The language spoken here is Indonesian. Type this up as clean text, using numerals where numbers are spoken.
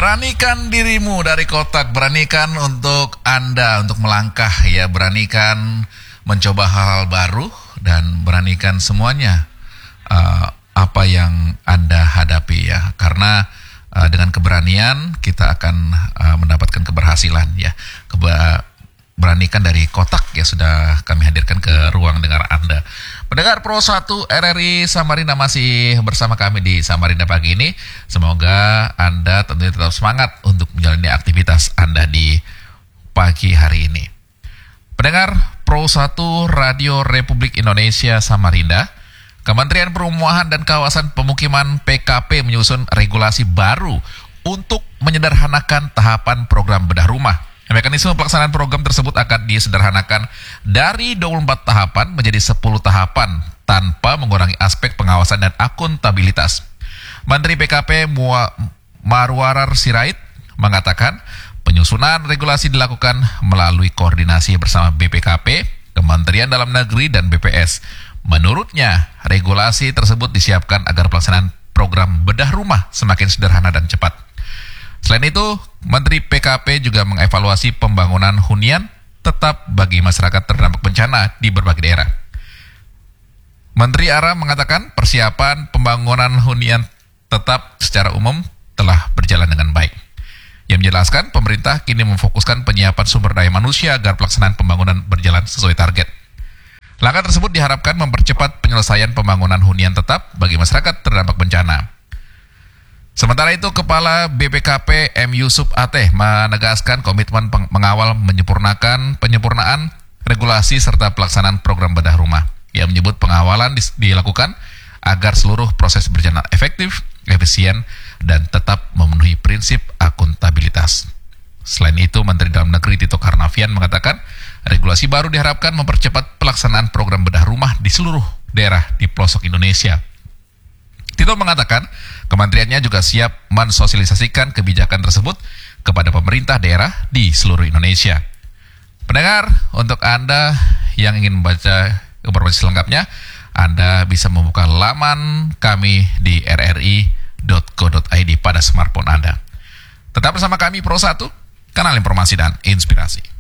Beranikan dirimu dari kotak, beranikan untuk Anda untuk melangkah ya, beranikan mencoba hal-hal baru dan beranikan semuanya apa yang Anda hadapi ya. Karena dengan keberanian kita akan mendapatkan keberhasilan ya. Beranikan dari kotak ya, sudah kami hadirkan ke ruang dengar Anda. Pendengar Pro 1 RRI Samarinda masih bersama kami di Samarinda pagi ini. Semoga Anda tentunya tetap semangat untuk menjalani aktivitas Anda di pagi hari ini. Pendengar Pro 1 Radio Republik Indonesia Samarinda, Kementerian Perumahan dan Kawasan Pemukiman PKP menyusun regulasi baru untuk menyederhanakan tahapan program bedah rumah. Mekanisme pelaksanaan program tersebut akan disederhanakan dari 24 tahapan menjadi 10 tahapan tanpa mengurangi aspek pengawasan dan akuntabilitas. Menteri PKP Marwarar Sirait mengatakan penyusunan regulasi dilakukan melalui koordinasi bersama BPKP, Kementerian Dalam Negeri, dan BPS. Menurutnya, regulasi tersebut disiapkan agar pelaksanaan program bedah rumah semakin sederhana dan cepat. Selain itu, Menteri PKP juga mengevaluasi pembangunan hunian tetap bagi masyarakat terdampak bencana di berbagai daerah. Menteri ARA mengatakan persiapan pembangunan hunian tetap secara umum telah berjalan dengan baik. Ia menjelaskan pemerintah kini memfokuskan penyiapan sumber daya manusia agar pelaksanaan pembangunan berjalan sesuai target. Langkah tersebut diharapkan mempercepat penyelesaian pembangunan hunian tetap bagi masyarakat terdampak bencana. Sementara itu, Kepala BPKP M. Yusuf Ateh menegaskan komitmen mengawal penyempurnaan regulasi serta pelaksanaan program bedah rumah. Ia menyebut pengawalan dilakukan agar seluruh proses berjalan efektif, efisien, dan tetap memenuhi prinsip akuntabilitas. Selain itu, Menteri Dalam Negeri Tito Karnavian mengatakan regulasi baru diharapkan mempercepat pelaksanaan program bedah rumah di seluruh daerah di pelosok Indonesia. Tito mengatakan kementeriannya juga siap mensosialisasikan kebijakan tersebut kepada pemerintah daerah di seluruh Indonesia. Pendengar, untuk Anda yang ingin membaca informasi selengkapnya, Anda bisa membuka laman kami di rri.co.id pada smartphone Anda. Tetap bersama kami Pro 1, kanal informasi dan inspirasi.